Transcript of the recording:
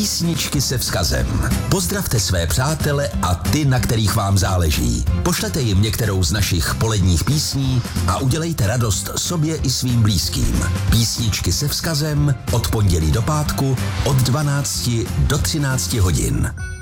Písničky se vzkazem. Pozdravte své přátele a ty, na kterých vám záleží. Pošlete jim některou z našich poledních písní a udělejte radost sobě i svým blízkým. Písničky se vzkazem od pondělí do pátku od 12 do 13 hodin.